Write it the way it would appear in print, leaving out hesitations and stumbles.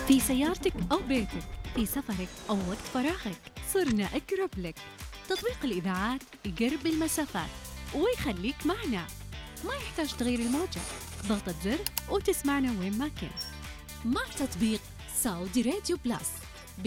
في سيارتك أو بيتك، في سفرك أو وقت فراغك، صرنا أقرب لك. تطبيق الإذاعات يقرب المسافات ويخليك معنا، ما يحتاج تغير الموجة، ضغطة زر وتسمعنا وين ما كنت مع تطبيق سعودي راديو بلس.